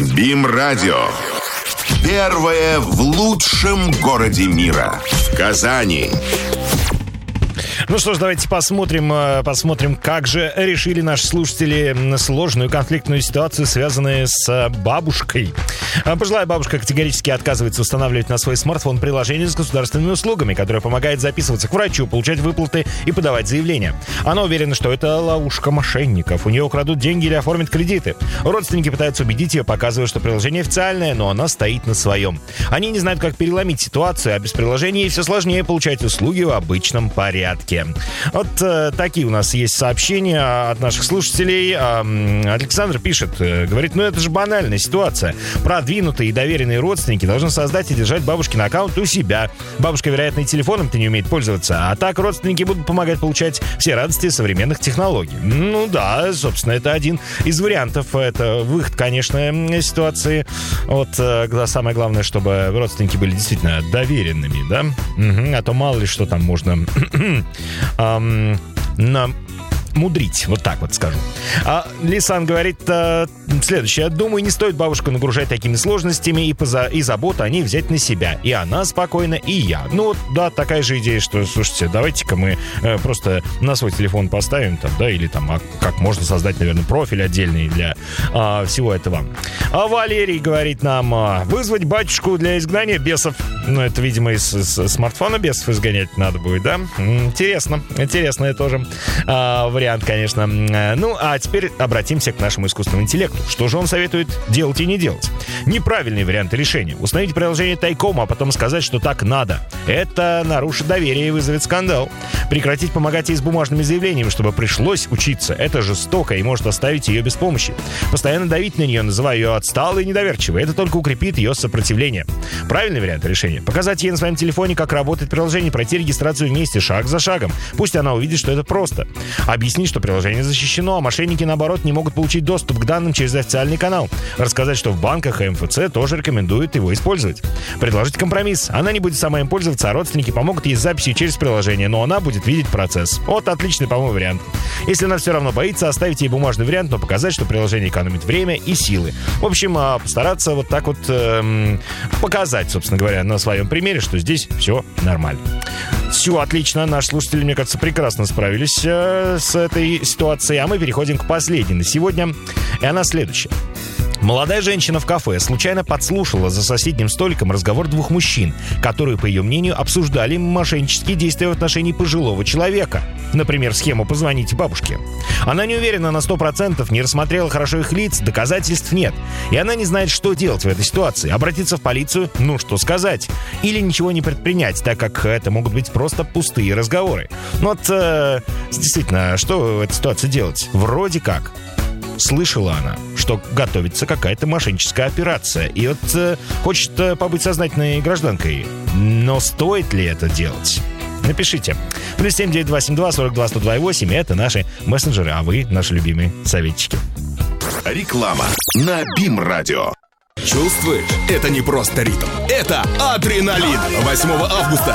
БИМ-радио. Первое в лучшем городе мира. В Казани. Ну что ж, давайте посмотрим, как же решили наши слушатели сложную конфликтную ситуацию, связанную с бабушкой. Пожилая бабушка категорически отказывается устанавливать на свой смартфон приложение с государственными услугами, которое помогает записываться к врачу, получать выплаты и подавать заявления. Она уверена, что это ловушка мошенников. У нее украдут деньги или оформят кредиты. Родственники пытаются убедить ее, показывая, что приложение официальное, но она стоит на своем. Они не знают, как переломить ситуацию, а без приложения все сложнее получать услуги в обычном порядке. Вот такие у нас есть сообщения от наших слушателей. Александр пишет, говорит, это же банальная ситуация. Продвинутые и доверенные родственники должны создать и держать бабушкин аккаунт у себя. Бабушка, вероятно, и телефоном-то не умеет пользоваться, а так родственники будут помогать получать все радости современных технологий. Ну да, собственно, это один из вариантов. Это выход, конечно, ситуации. Вот самое главное, чтобы родственники были действительно доверенными, да? А то мало ли что там можно мудрить, вот так вот скажу. Лисан говорит следующее. Думаю, не стоит бабушку нагружать такими сложностями и заботу о ней взять на себя. И она спокойно, и я. Ну вот, да, такая же идея, что, слушайте, давайте-ка мы просто на свой телефон поставим там, да, или там, как можно создать, наверное, профиль отдельный для всего этого. А Валерий говорит нам, вызвать батюшку для изгнания бесов. Ну, это, видимо, из смартфона бесов изгонять надо будет, да? Интересно тоже вариант, конечно. Ну, а теперь обратимся к нашему искусственному интеллекту. Что же он советует делать и не делать? Неправильный вариант решения. Установить приложение тайком, а потом сказать, что так надо. Это нарушит доверие и вызовет скандал. Прекратить помогать ей с бумажными заявлениями, чтобы пришлось учиться. Это жестоко и может оставить ее без помощи. Постоянно давить на нее, называя ее отсталой и недоверчивой. Это только укрепит ее сопротивление. Правильный вариант решения. Показать ей на своем телефоне, как работает приложение, пройти регистрацию вместе, шаг за шагом. Пусть она увидит, что это просто. Объяснить, что приложение защищено, а мошенники, наоборот, не могут получить доступ к данным через официальный канал. Рассказать, что в банках и МФЦ тоже рекомендуют его использовать. Предложить компромисс. Она не будет сама им пользоваться, а родственники помогут ей с записью через приложение, но она будет видеть процесс. Вот отличный, по-моему, вариант. Если она все равно боится, оставить ей бумажный вариант, но показать, что приложение экономит время и силы. В общем, постараться вот так вот показать, собственно говоря, на своем примере, что здесь все нормально. Все отлично. Наши слушатели, мне кажется, прекрасно справились с этой ситуацией. А мы переходим к последней на сегодня. И она следующая. Молодая женщина в кафе случайно подслушала за соседним столиком разговор двух мужчин, которые, по ее мнению, обсуждали мошеннические действия в отношении пожилого человека. Например, схему «позвоните бабушке». Она не уверена на 100%, не рассмотрела хорошо их лиц, доказательств нет. И она не знает, что делать в этой ситуации. Обратиться в полицию? Ну, что сказать? Или ничего не предпринять, так как это могут быть просто пустые разговоры. Ну вот, действительно, что в этой ситуации делать? Вроде как. Слышала она, что готовится какая-то мошенническая операция. И вот хочет побыть сознательной гражданкой. Но стоит ли это делать? Напишите. +7 922 42 102 это наши мессенджеры, а вы наши любимые советчики. Реклама на БИМ-радио. Чувствуешь? Это не просто ритм. Это адреналин. 8 августа